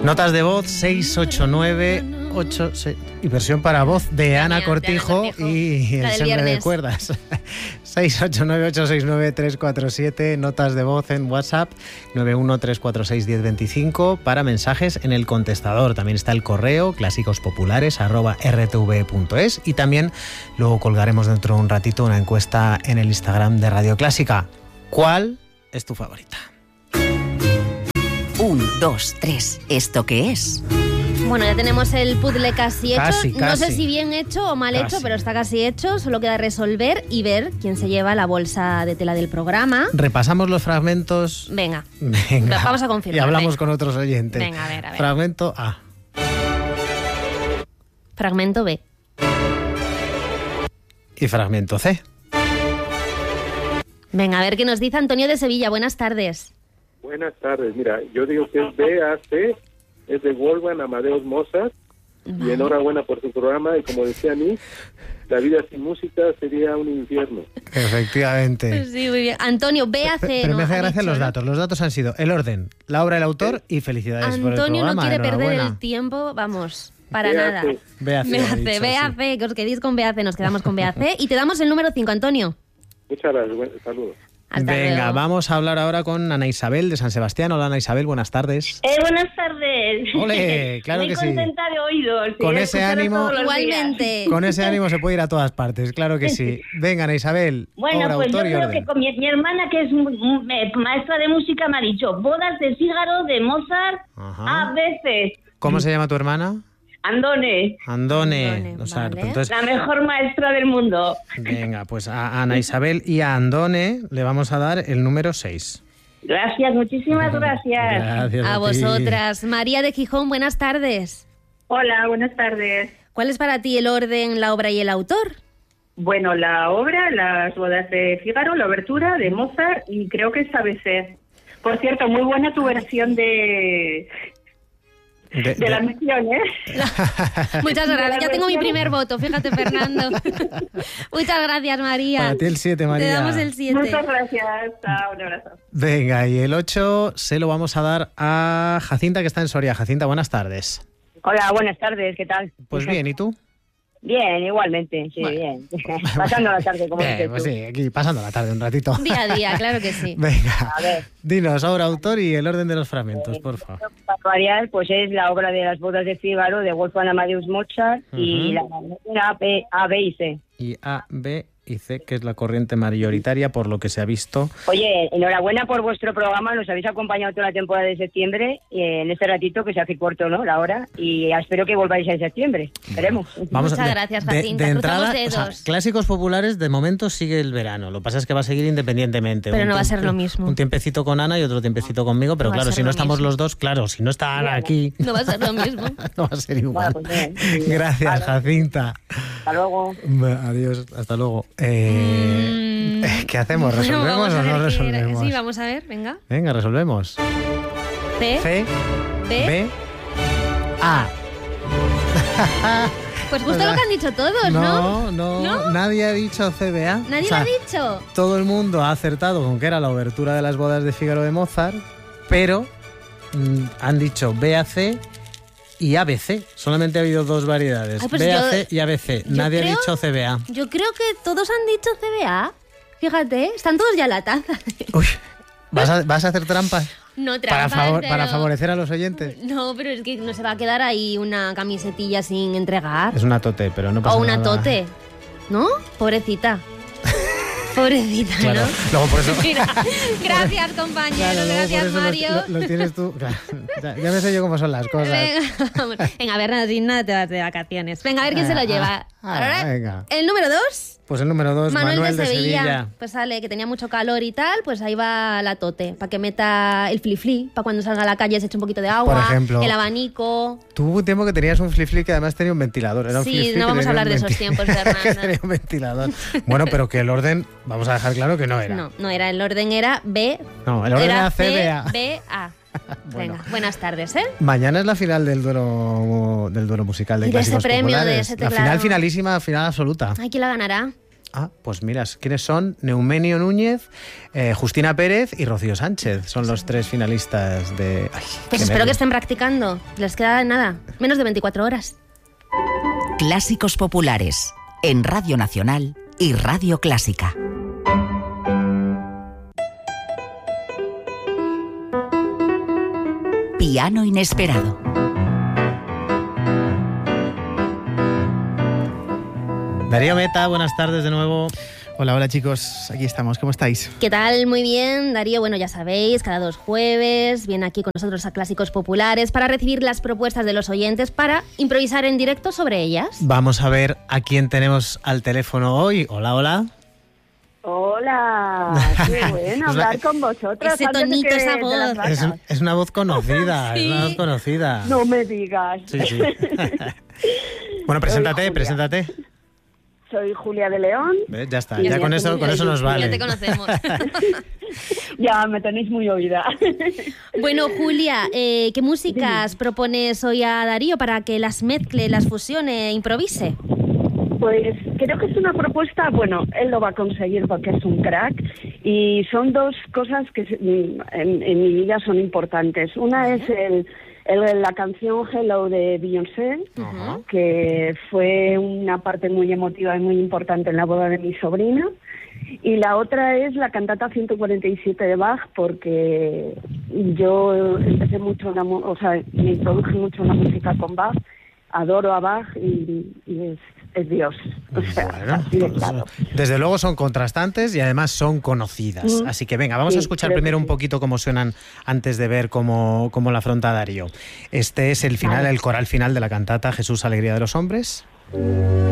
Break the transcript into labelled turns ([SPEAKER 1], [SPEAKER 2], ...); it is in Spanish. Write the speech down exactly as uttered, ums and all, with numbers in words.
[SPEAKER 1] Notas de voz seis ocho nueve ocho seis y versión para voz de Ana
[SPEAKER 2] Ana
[SPEAKER 1] Cortijo,
[SPEAKER 2] Cortijo.
[SPEAKER 1] y
[SPEAKER 2] La
[SPEAKER 1] el
[SPEAKER 2] del
[SPEAKER 1] sembre de
[SPEAKER 2] viernes.
[SPEAKER 1] cuerdas. seis ocho nueve ocho seis nueve tres cuatro siete, notas de voz en WhatsApp nueve uno tres cuatro seis uno cero dos cinco, para mensajes en el contestador. También está el correo clásicos-populares arroba r t v punto es, y también luego colgaremos dentro de un ratito una encuesta en el Instagram de Radio Clásica. ¿Cuál es tu favorita?
[SPEAKER 3] Un, dos, tres. ¿Esto qué es?
[SPEAKER 2] Bueno, ya tenemos el puzzle casi hecho.
[SPEAKER 1] Casi,
[SPEAKER 2] No
[SPEAKER 1] casi.
[SPEAKER 2] sé si bien hecho o mal
[SPEAKER 1] Casi.
[SPEAKER 2] hecho, pero está casi hecho. Solo queda resolver y ver quién se lleva la bolsa de tela del programa.
[SPEAKER 1] Repasamos los fragmentos.
[SPEAKER 2] Venga,
[SPEAKER 1] Venga.
[SPEAKER 2] Vamos a confirmar,
[SPEAKER 1] Y hablamos
[SPEAKER 2] venga.
[SPEAKER 1] con otros oyentes.
[SPEAKER 2] Venga, a ver, a ver.
[SPEAKER 1] Fragmento A.
[SPEAKER 2] fragmento B.
[SPEAKER 1] Y fragmento C.
[SPEAKER 2] Venga, a ver qué nos dice Antonio de Sevilla. Buenas tardes.
[SPEAKER 4] Buenas tardes. Mira, yo digo que es B A C, es de Wolfgang Amadeus Mozart, y enhorabuena por su programa, y como decía Nick, la vida sin música sería un infierno.
[SPEAKER 1] Efectivamente.
[SPEAKER 2] Sí, muy bien. Antonio, B A C.
[SPEAKER 1] Pero
[SPEAKER 2] ¿no?
[SPEAKER 1] me hace
[SPEAKER 2] Ha
[SPEAKER 1] gracia
[SPEAKER 2] dicho,
[SPEAKER 1] los
[SPEAKER 2] ¿no?
[SPEAKER 1] datos. Los datos han sido el orden, la obra del autor y felicidades por el
[SPEAKER 2] Antonio
[SPEAKER 1] programa.
[SPEAKER 2] no quiere perder
[SPEAKER 1] Enhorabuena.
[SPEAKER 2] el tiempo, vamos, para
[SPEAKER 4] B A C.
[SPEAKER 2] nada.
[SPEAKER 1] B A C,
[SPEAKER 2] B
[SPEAKER 1] ha
[SPEAKER 2] A C,
[SPEAKER 1] dicho,
[SPEAKER 2] B A
[SPEAKER 1] sí.
[SPEAKER 2] C, que os quedéis con B A C, nos quedamos con B A C. Y te damos el número cinco, Antonio.
[SPEAKER 4] Muchas gracias. Buen, saludos.
[SPEAKER 2] Hasta
[SPEAKER 1] Venga,
[SPEAKER 2] luego.
[SPEAKER 1] vamos a hablar ahora con Ana Isabel de San Sebastián. Hola, Ana Isabel, buenas tardes.
[SPEAKER 5] Eh, buenas tardes.
[SPEAKER 1] Ole, claro
[SPEAKER 5] Muy
[SPEAKER 1] que sí.
[SPEAKER 5] contenta de oídos. y
[SPEAKER 1] Con
[SPEAKER 5] de
[SPEAKER 1] ese
[SPEAKER 5] escucharos
[SPEAKER 1] ánimo-
[SPEAKER 5] todos los días.
[SPEAKER 2] Igualmente.
[SPEAKER 1] Con ese ánimo se puede ir a todas partes, claro que sí. Venga, Ana Isabel,
[SPEAKER 5] Bueno,
[SPEAKER 1] obra,
[SPEAKER 5] pues yo
[SPEAKER 1] autor y
[SPEAKER 5] creo
[SPEAKER 1] orden.
[SPEAKER 5] que con mi, mi hermana, que es mu- mu- eh, maestra de música, me ha dicho Bodas de Fígaro de Mozart
[SPEAKER 1] Ajá.
[SPEAKER 5] a veces.
[SPEAKER 1] ¿Cómo se llama tu hermana?
[SPEAKER 5] Andone,
[SPEAKER 1] Andone.
[SPEAKER 2] Andone,
[SPEAKER 1] O sea,
[SPEAKER 2] vale.
[SPEAKER 1] entonces,
[SPEAKER 5] la mejor maestra del mundo.
[SPEAKER 1] venga, pues a Ana Isabel y a Andone le vamos a dar el número seis.
[SPEAKER 5] Gracias, muchísimas gracias.
[SPEAKER 1] Gracias
[SPEAKER 2] A
[SPEAKER 1] ti.
[SPEAKER 2] vosotras. María de Gijón, buenas tardes.
[SPEAKER 6] Hola, buenas tardes.
[SPEAKER 2] ¿Cuál es para ti el orden, la obra y el autor?
[SPEAKER 6] Bueno, la obra, Las bodas de Fígaro, la obertura de Mozart, y creo que es A B C. Por cierto, muy buena tu versión de,
[SPEAKER 1] De-
[SPEAKER 6] de
[SPEAKER 1] de-
[SPEAKER 6] la misión, ¿eh?
[SPEAKER 2] Muchas
[SPEAKER 6] De la
[SPEAKER 2] gracias. Ya tengo mi
[SPEAKER 6] versión.
[SPEAKER 2] primer voto, fíjate, Fernando. Muchas gracias, María.
[SPEAKER 1] Para ti el siete, María.
[SPEAKER 2] Te damos el siete.
[SPEAKER 6] Muchas gracias. Chao, un abrazo.
[SPEAKER 1] Venga, y el ocho se lo vamos a dar a Jacinta, que está en Soria. Jacinta, buenas tardes.
[SPEAKER 5] Hola, buenas tardes, ¿qué tal?
[SPEAKER 1] Pues bien, ¿y tú?
[SPEAKER 5] Bien, igualmente, sí,
[SPEAKER 1] Bueno.
[SPEAKER 5] bien. Pasando la tarde, como
[SPEAKER 1] Bien,
[SPEAKER 5] dices
[SPEAKER 1] pues
[SPEAKER 5] tú.
[SPEAKER 1] sí, aquí pasando la tarde un ratito.
[SPEAKER 2] Día a día, claro que sí.
[SPEAKER 1] Venga,
[SPEAKER 5] A ver.
[SPEAKER 1] dinos, obra, autor y el orden de los fragmentos, por favor.
[SPEAKER 5] Para variar, pues es la obra de Las bodas de Fígaro de Wolfgang Amadeus Mozart y la la B, A, B y C.
[SPEAKER 1] Y A, B y C, que es la corriente mayoritaria, por lo que se ha visto.
[SPEAKER 5] Oye, enhorabuena por vuestro programa, nos habéis acompañado toda la temporada de septiembre y en este ratito que se hace corto, ¿no? La hora, y espero que volváis en septiembre, esperemos.
[SPEAKER 1] Vamos
[SPEAKER 2] Muchas
[SPEAKER 1] de-
[SPEAKER 2] gracias,
[SPEAKER 1] de,
[SPEAKER 2] Jacinta.
[SPEAKER 1] de
[SPEAKER 2] Cruzamos
[SPEAKER 1] entrada, o sea,
[SPEAKER 2] dedos.
[SPEAKER 1] clásicos populares, de momento sigue el verano. Lo que pasa es que va a seguir independientemente.
[SPEAKER 2] Pero
[SPEAKER 1] Un
[SPEAKER 2] no va a
[SPEAKER 1] tiemp-
[SPEAKER 2] ser lo mismo.
[SPEAKER 1] Un tiempecito con Ana y otro tiempecito conmigo, pero
[SPEAKER 2] No va a
[SPEAKER 1] claro,
[SPEAKER 2] ser
[SPEAKER 1] si no
[SPEAKER 2] lo
[SPEAKER 1] estamos
[SPEAKER 2] mismo.
[SPEAKER 1] los dos, claro, si no está Ana aquí,
[SPEAKER 2] No va a ser lo mismo.
[SPEAKER 1] no va a ser igual.
[SPEAKER 5] Bueno, pues bien.
[SPEAKER 1] Gracias,
[SPEAKER 5] Vale.
[SPEAKER 1] Jacinta.
[SPEAKER 5] Hasta luego.
[SPEAKER 1] Adiós, hasta luego. Eh,
[SPEAKER 2] Mm.
[SPEAKER 1] ¿Qué hacemos?
[SPEAKER 2] Bueno,
[SPEAKER 1] ¿Resolvemos
[SPEAKER 2] vamos a
[SPEAKER 1] o no
[SPEAKER 2] ver qué-
[SPEAKER 1] resolvemos?
[SPEAKER 2] Sí, vamos a ver, venga.
[SPEAKER 1] Venga, resolvemos.
[SPEAKER 2] C,
[SPEAKER 1] C,
[SPEAKER 2] B.
[SPEAKER 1] B, A.
[SPEAKER 2] Pues justo lo que han dicho todos, ¿no?
[SPEAKER 1] No, no,
[SPEAKER 2] ¿No?
[SPEAKER 1] nadie ha dicho C B A.
[SPEAKER 2] Nadie
[SPEAKER 1] O sea,
[SPEAKER 2] lo ha dicho.
[SPEAKER 1] todo el mundo ha acertado con que era la obertura de las bodas de Fígaro de Mozart, pero mm, han dicho B A C y A B C. Solamente ha habido dos variedades,
[SPEAKER 2] Ay, pues
[SPEAKER 1] B A C
[SPEAKER 2] yo-
[SPEAKER 1] y A B C.
[SPEAKER 2] yo
[SPEAKER 1] Nadie ha
[SPEAKER 2] creo-
[SPEAKER 1] dicho C B A.
[SPEAKER 2] Yo creo que todos han dicho C B A. Fíjate, están todos ya en la taza.
[SPEAKER 1] Uy, ¿vas a, vas a hacer trampas?
[SPEAKER 2] No
[SPEAKER 1] Para,
[SPEAKER 2] trampas,
[SPEAKER 1] favor-
[SPEAKER 2] pero-
[SPEAKER 1] para favorecer a los oyentes.
[SPEAKER 2] No, pero es que no se va a quedar ahí una camisetilla sin entregar.
[SPEAKER 1] Es una tote, pero no pasa
[SPEAKER 2] O una
[SPEAKER 1] nada.
[SPEAKER 2] tote. ¿No? Pobrecita. Pobrecita,
[SPEAKER 1] Claro,
[SPEAKER 2] ¿no?
[SPEAKER 1] luego por eso...
[SPEAKER 2] Mira, gracias, compañero.
[SPEAKER 1] Claro, luego por
[SPEAKER 2] gracias,
[SPEAKER 1] eso lo-
[SPEAKER 2] Mario.
[SPEAKER 1] Lo, lo tienes tú. Claro, ya, ya me sé yo cómo son las cosas.
[SPEAKER 2] Venga, vamos. Venga, Bernardina, te vas de vacaciones. Venga, a ver quién se lo lleva.
[SPEAKER 1] Ah,
[SPEAKER 2] Ahora,
[SPEAKER 1] venga.
[SPEAKER 2] el número dos,
[SPEAKER 1] Pues el número dos,
[SPEAKER 2] Manuel,
[SPEAKER 1] Manuel,
[SPEAKER 2] de, Sevilla.
[SPEAKER 1] Sevilla.
[SPEAKER 2] Pues sale, que tenía mucho calor y tal, pues ahí va la tote, para que meta el flifli, para cuando salga a la calle se eche un poquito de agua,
[SPEAKER 1] Por ejemplo.
[SPEAKER 2] el abanico.
[SPEAKER 1] Tuvo un tiempo que tenías un flip-flip que además tenía un ventilador. Era un
[SPEAKER 2] Sí,
[SPEAKER 1] flip-flip
[SPEAKER 2] no
[SPEAKER 1] que
[SPEAKER 2] vamos a
[SPEAKER 1] tenía
[SPEAKER 2] hablar
[SPEAKER 1] un
[SPEAKER 2] de esos
[SPEAKER 1] venti-
[SPEAKER 2] tiempos,
[SPEAKER 1] que
[SPEAKER 2] Fernanda.
[SPEAKER 1] tenía un ventilador. Bueno, pero que el orden, vamos a dejar claro que no era.
[SPEAKER 2] No, no era, el orden era B.
[SPEAKER 1] No, el orden era C,
[SPEAKER 2] C,
[SPEAKER 1] B, A.
[SPEAKER 2] B, A.
[SPEAKER 1] Bueno.
[SPEAKER 2] Venga, buenas tardes, ¿eh?
[SPEAKER 1] Mañana es la final del duelo del duelo musical de
[SPEAKER 2] Y de ese
[SPEAKER 1] Clásicos
[SPEAKER 2] premio, de
[SPEAKER 1] Populares.
[SPEAKER 2] ese
[SPEAKER 1] La
[SPEAKER 2] teclado.
[SPEAKER 1] final finalísima, final absoluta.
[SPEAKER 2] Ay, ¿quién la ganará?
[SPEAKER 1] Ah, pues mira, ¿quiénes son? Neumenio Núñez, eh, Justina Pérez y Rocío Sánchez. Son los tres finalistas de... Ay,
[SPEAKER 2] Pues espero
[SPEAKER 1] nervios.
[SPEAKER 2] que estén practicando. Les queda nada, menos de veinticuatro horas.
[SPEAKER 3] Clásicos populares en Radio Nacional y Radio Clásica. Piano inesperado.
[SPEAKER 1] Darío Meta, buenas tardes de nuevo.
[SPEAKER 7] Hola, hola chicos, aquí estamos, ¿cómo estáis?
[SPEAKER 2] ¿Qué tal? Muy bien, Darío. Bueno, ya sabéis, cada dos jueves viene aquí con nosotros a Clásicos Populares para recibir las propuestas de los oyentes para improvisar en directo sobre ellas.
[SPEAKER 1] Vamos a ver a quién tenemos al teléfono hoy. Hola, hola.
[SPEAKER 8] Hola, qué bueno hablar con vosotros.
[SPEAKER 2] Ese
[SPEAKER 8] antes de
[SPEAKER 2] tonito,
[SPEAKER 8] que-
[SPEAKER 2] esa
[SPEAKER 8] de
[SPEAKER 2] voz.
[SPEAKER 8] las vacas.
[SPEAKER 1] Es, un- es una voz conocida,
[SPEAKER 2] Sí.
[SPEAKER 1] es una voz conocida.
[SPEAKER 8] No me digas.
[SPEAKER 1] Sí, sí. Bueno, preséntate,
[SPEAKER 8] Julia.
[SPEAKER 1] preséntate.
[SPEAKER 8] Soy Julia de León.
[SPEAKER 1] ¿Ves? Ya está,
[SPEAKER 2] Ya
[SPEAKER 1] ya
[SPEAKER 2] está,
[SPEAKER 1] con eso, con eso nos
[SPEAKER 2] Ya
[SPEAKER 1] vale.
[SPEAKER 2] te conocemos.
[SPEAKER 8] Ya me tenéis muy oída.
[SPEAKER 2] Bueno, Julia, eh, ¿qué músicas propones hoy a Darío para que las mezcle, las fusione e improvise?
[SPEAKER 8] Pues creo que es una propuesta, bueno, él lo va a conseguir porque es un crack y son dos cosas que en, en mi vida son importantes. Una es el, el- la canción Hello de Beyoncé,
[SPEAKER 1] Ajá.
[SPEAKER 8] que fue una parte muy emotiva y muy importante en la boda de mi sobrina. Y la otra es la cantata ciento cuarenta y siete de Bach, porque yo empecé mucho, en la mu- o sea, me introduje mucho en la música con Bach, adoro a Bach y, y es, es Dios. O sea,
[SPEAKER 1] Bueno,
[SPEAKER 8] así de
[SPEAKER 1] pues,
[SPEAKER 8] claro.
[SPEAKER 1] desde luego son contrastantes y además son conocidas.
[SPEAKER 8] Mm.
[SPEAKER 1] Así que venga, vamos
[SPEAKER 8] Sí,
[SPEAKER 1] a escuchar
[SPEAKER 8] creo que
[SPEAKER 1] primero un
[SPEAKER 8] sí.
[SPEAKER 1] poquito cómo suenan antes de ver cómo, cómo la afronta Darío. Este es el final,
[SPEAKER 8] Vale.
[SPEAKER 1] el coral final de la cantata Jesús, Alegría de los Hombres.